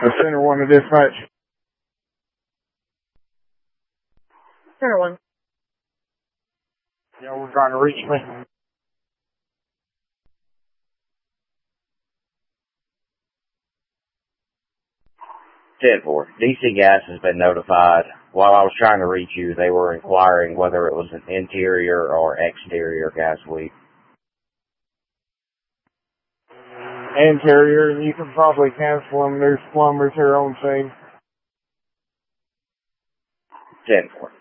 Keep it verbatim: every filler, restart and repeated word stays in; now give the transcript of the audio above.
The center one to dispatch. Center one. Yeah, we're trying to reach me. ten four. D C Gas has been notified. While I was trying to reach you, they were inquiring whether it was an interior or exterior gas leak. Interior, you can probably cancel them. There's plumbers here on scene. ten four.